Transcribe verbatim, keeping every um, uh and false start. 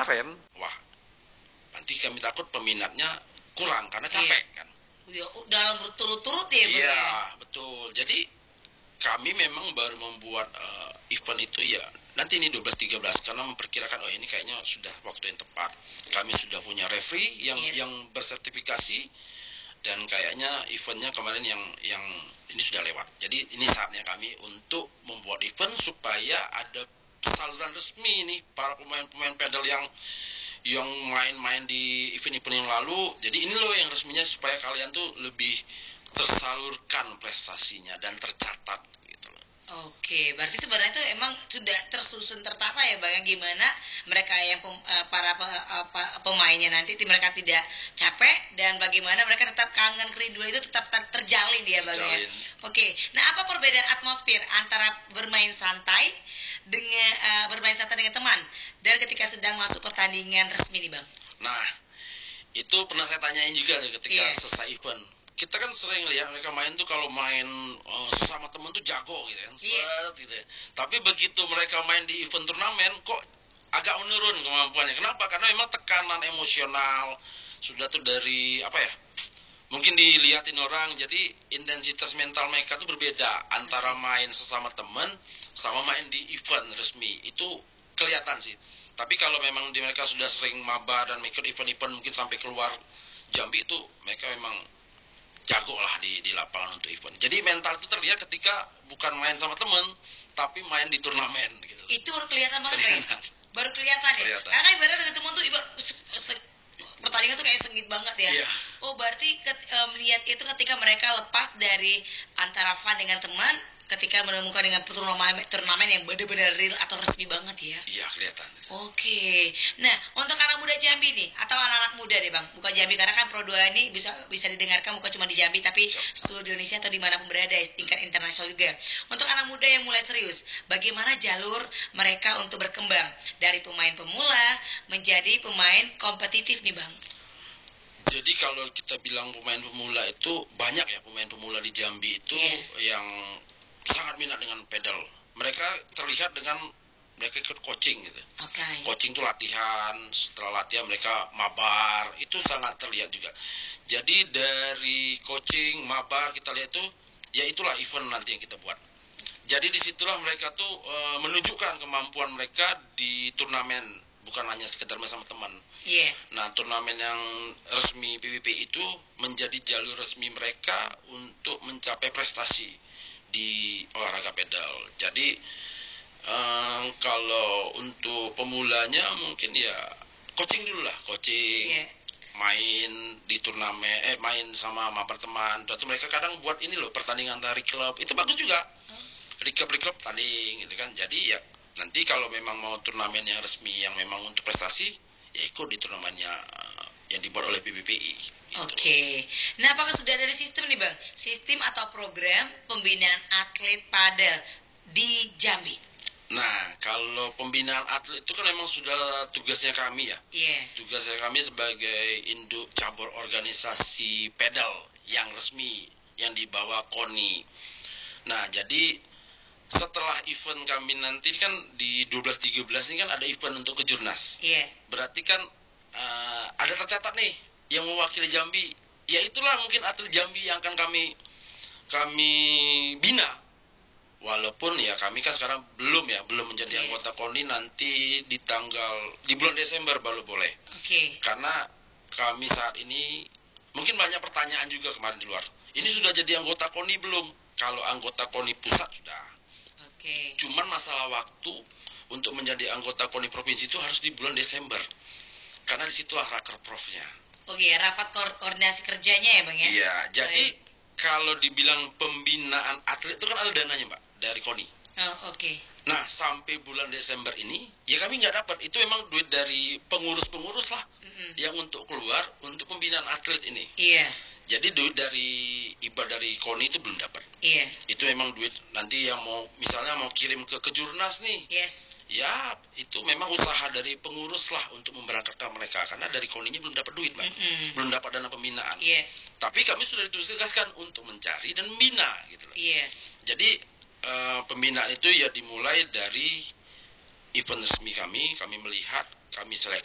kemarin, wah, nanti kami takut peminatnya kurang karena capek iya. kan. Ya, dalam berturut-turut ya, Bang. Iya, betul. Jadi kami memang baru membuat uh, event itu ya nanti ini dua belas tiga belas karena memperkirakan oh ini kayaknya sudah waktu yang tepat. Kami sudah punya referee yang Yes. yang bersertifikasi dan kayaknya eventnya kemarin yang yang ini sudah lewat. Jadi ini saatnya kami untuk membuat event supaya ada saluran resmi nih para pemain-pemain pedal yang yang main-main di event-event yang lalu. Jadi ini loh yang resminya supaya kalian tuh lebih tersalurkan prestasinya dan tercatat gitu loh. Oke, berarti sebenarnya itu emang sudah tersusun tertata ya, Bang, gimana mereka yang pem, uh, para pe, uh, pemainnya nanti mereka tidak capek dan bagaimana mereka tetap kangen kerinduan itu tetap ter- terjalin ya, Bang ya. Oke, nah apa perbedaan atmosfer antara bermain santai dengan uh, bermain santai dengan teman dan ketika sedang masuk pertandingan resmi nih, Bang? Nah, itu pernah saya tanyain juga nih ketika Iya. selesai event. Kita kan sering lihat mereka main tuh kalau main uh, sama temen tuh jago gitu kan, Iya. set gitu ya. Tapi begitu mereka main di event turnamen kok agak menurun kemampuannya. Kenapa? Karena memang tekanan emosional sudah tuh dari apa ya? Mungkin dilihatin orang, jadi intensitas mental mereka tuh berbeda antara main sesama teman sama main di event resmi. Itu kelihatan sih. Tapi kalau memang di mereka sudah sering mabar dan ikut event-event mungkin sampai keluar Jambi itu mereka memang jago lah di di lapangan untuk event. Jadi mental itu terlihat ketika bukan main sama temen, tapi main di turnamen gitu. Itu baru kelihatan banget, Bang. Kelihatan. Baru kelihatan ya. Kelihatan. Karena ibarat dengan teman tuh ibarat se- se- pertandingan tuh kayak sengit banget ya. Iya. Oh, berarti ket- eh, melihat itu ketika mereka lepas dari antara fun dengan teman, ketika menemukan dengan turnamen turnamen yang benar-benar real atau resmi banget ya. Iya, kelihatan. Oke, nah untuk anak muda Jambi nih atau anak-anak muda deh, Bang, bukan Jambi karena kan Pro dua ini bisa bisa didengarkan bukan cuma di Jambi tapi seluruh Indonesia atau dimanapun berada tingkat internasional juga. Untuk anak muda yang mulai serius, bagaimana jalur mereka untuk berkembang dari pemain pemula menjadi pemain kompetitif nih, Bang? Jadi kalau kita bilang pemain pemula itu banyak ya pemain pemula di Jambi itu Yeah. yang sangat minat dengan pedal. Mereka terlihat dengan mereka ikut coaching gitu. Oke. Coaching itu latihan, setelah latihan mereka mabar, itu sangat terlihat juga. Jadi dari coaching, mabar kita lihat tuh, ya itulah event nanti yang kita buat. Jadi disitulah mereka tuh e, menunjukkan kemampuan mereka di turnamen, bukan hanya sekedar main sama teman. Iya. Yeah. Nah, turnamen yang resmi P W P itu menjadi jalur resmi mereka untuk mencapai prestasi di olahraga pedal. Jadi Um, kalau untuk pemulanya mungkin ya coaching dulu lah, coaching, Yeah. main di turnamen, eh main sama mabar teman. Lalu mereka kadang buat ini loh pertandingan dari klub, itu bagus juga. Klub klub tanding gitu kan. Jadi ya nanti kalau memang mau turnamen yang resmi yang memang untuk prestasi, ya ikut di turnamennya uh, yang dibuat oleh P B P I. Gitu. Oke, nah apakah sudah ada sistem nih, Bang? Sistem atau program pembinaan atlet padel di Jambi? Nah, kalau pembinaan atlet itu kan memang sudah tugasnya kami ya. Iya. Yeah. Tugasnya kami sebagai induk cabur organisasi pedal yang resmi yang dibawa KONI. Nah, jadi setelah event kami nanti kan di dua belas tiga belas ini kan ada event untuk kejurnas. Iya. Yeah. Berarti kan uh, ada tercatat nih yang mewakili Jambi. Ya itulah mungkin atlet Jambi yang akan kami kami bina. Walaupun ya kami kan sekarang belum ya, belum menjadi Yes. anggota KONI, nanti di tanggal, di bulan Desember baru boleh. Oke. Okay. Karena kami saat ini, mungkin banyak pertanyaan juga kemarin di luar. Ini sudah jadi anggota KONI belum? Kalau anggota KONI pusat sudah. Oke. Okay. Cuman masalah waktu untuk menjadi anggota KONI provinsi itu harus di bulan Desember. Karena disitulah rakerprofnya. Oke, okay, rapat ko- koordinasi kerjanya ya, Bang ya? Iya, jadi Baik. kalau dibilang pembinaan atlet itu kan ada dananya, Mbak, dari KONI. Oh, oke. Okay. Nah, sampai bulan Desember ini, ya kami nggak dapat. Itu memang duit dari pengurus-pengurus lah, Mm-hmm. yang untuk keluar untuk pembinaan atlet ini. Iya. Jadi duit dari iba dari KONI itu belum dapat. Iya. Itu memang duit nanti yang mau, misalnya mau kirim ke kejurnas nih. Yes. Ya, itu memang usaha dari pengurus lah untuk memberangkatkan mereka. Karena dari KONI-nya belum dapat duit, Mbak. Mm-mm. Belum dapat dana pembinaan. Iya. Tapi kami sudah ditugaskan untuk mencari dan membina gitu loh. Iya. Jadi uh, pembinaan itu ya dimulai dari event resmi kami, kami melihat, kami seleksi